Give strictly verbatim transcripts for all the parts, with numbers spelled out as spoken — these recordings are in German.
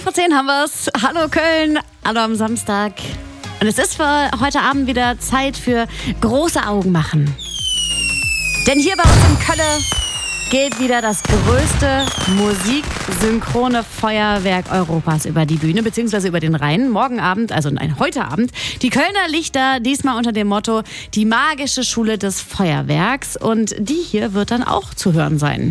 vor zehn haben wir's. Hallo Köln, hallo am Samstag. Und es ist für heute Abend wieder Zeit für große Augen machen. Denn hier bei uns in Köln geht wieder das größte musiksynchrone Feuerwerk Europas über die Bühne, beziehungsweise über den Rhein. Morgen Abend, also nein, heute Abend, die Kölner Lichter, diesmal unter dem Motto die magische Schule des Feuerwerks. Und die hier wird dann auch zu hören sein.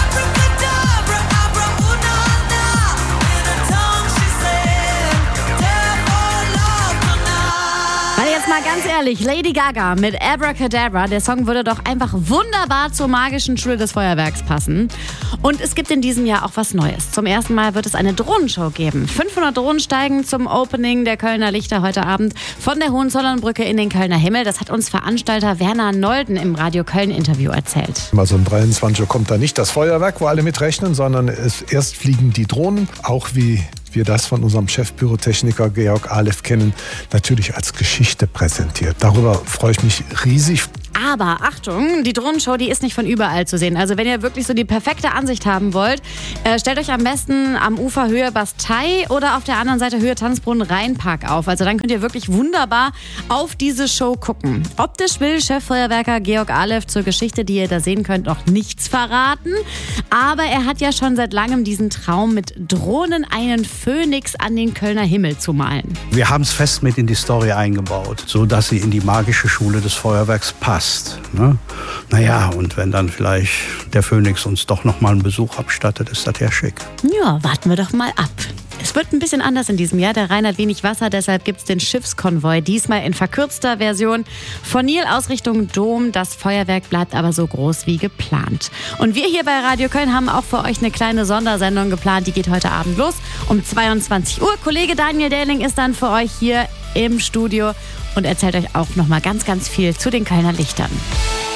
Mal ganz ehrlich, Lady Gaga mit Abracadabra, der Song würde doch einfach wunderbar zur magischen Schule des Feuerwerks passen. Und es gibt in diesem Jahr auch was Neues. Zum ersten Mal wird es eine Drohnenshow geben. fünfhundert Drohnen steigen zum Opening der Kölner Lichter heute Abend von der Hohenzollernbrücke in den Kölner Himmel. Das hat uns Veranstalter Werner Nolden im Radio Köln Interview erzählt. Also um dreiundzwanzig Uhr kommt da nicht das Feuerwerk, wo alle mitrechnen, sondern es, erst fliegen die Drohnen, auch wie wir das von unserem Chefpyrotechniker Georg Aleph kennen, natürlich als Geschichte präsentiert. Darüber freue ich mich riesig. Aber Achtung, die Drohnenshow, die ist nicht von überall zu sehen. Also wenn ihr wirklich so die perfekte Ansicht haben wollt, äh, stellt euch am besten am Ufer Höhe Bastei oder auf der anderen Seite Höhe Tanzbrunnen Rheinpark auf. Also dann könnt ihr wirklich wunderbar auf diese Show gucken. Optisch will Cheffeuerwerker Georg Aleph zur Geschichte, die ihr da sehen könnt, noch nichts verraten. Aber er hat ja schon seit langem diesen Traum, mit Drohnen einen Phönix an den Kölner Himmel zu malen. Wir haben es fest mit in die Story eingebaut, sodass sie in die magische Schule des Feuerwerks passt. Ne? Naja, und wenn dann vielleicht der Phönix uns doch noch mal einen Besuch abstattet, ist das ja schick. Ja, warten wir doch mal ab. Es wird ein bisschen anders in diesem Jahr. Der Rhein hat wenig Wasser, deshalb gibt es den Schiffskonvoi. Diesmal in verkürzter Version von Nil aus Richtung Dom. Das Feuerwerk bleibt aber so groß wie geplant. Und wir hier bei Radio Köln haben auch für euch eine kleine Sondersendung geplant. Die geht heute Abend los um zweiundzwanzig Uhr. Kollege Daniel Dähling ist dann für euch hier im Studio und erzählt euch auch noch mal ganz, ganz viel zu den Kölner Lichtern.